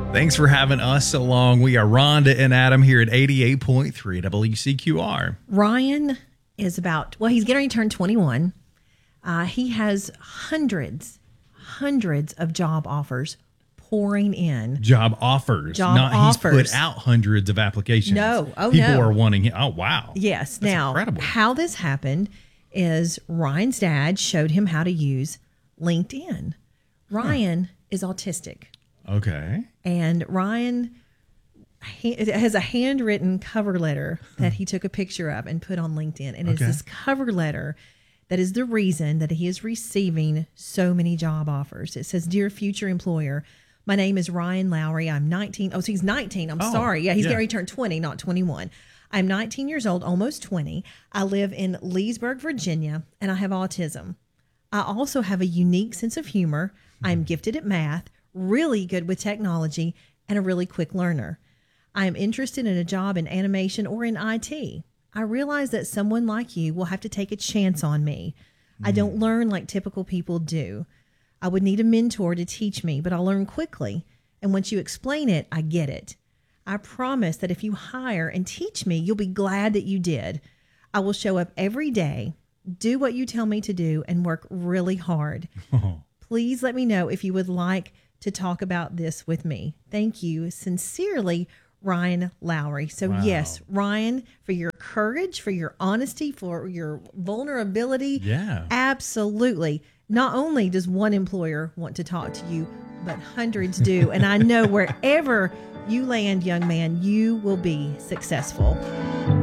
Thanks for having us along. We are Rhonda and Adam here at 88.3 WCQR. Ryan is he's getting ready to turn 21. He has hundreds of job offers pouring in. Job offers. He's put out hundreds of applications. No. Oh, People no. are wanting him. Oh, wow. Yes. That's now, incredible. How this happened is Ryan's dad showed him how to use LinkedIn. Ryan is autistic. Okay. And Ryan has a handwritten cover letter that he took a picture of and put on LinkedIn. And it's this cover letter that is the reason that he is receiving so many job offers. It says, "Dear future employer, my name is Ryan Lowry. I'm 19." Oh, so he's 19. I'm sorry. Yeah, he's getting ready to turn 20, not 21. I'm 19 years old, almost 20. I live in Leesburg, Virginia, and I have autism. I also have a unique sense of humor. I'm gifted at math, really good with technology, and a really quick learner. I am interested in a job in animation or in IT. I realize that someone like you will have to take a chance on me. I don't learn like typical people do. I would need a mentor to teach me, but I'll learn quickly. And once you explain it, I get it. I promise that if you hire and teach me, you'll be glad that you did. I will show up every day, do what you tell me to do, and work really hard. Please let me know if you would like to talk about this with me. Thank you. Sincerely, Ryan Lowry. So yes, Ryan, for your courage, for your honesty, for your vulnerability. Yeah. Absolutely. Not only does one employer want to talk to you, but hundreds do. And I know wherever you land, young man, you will be successful.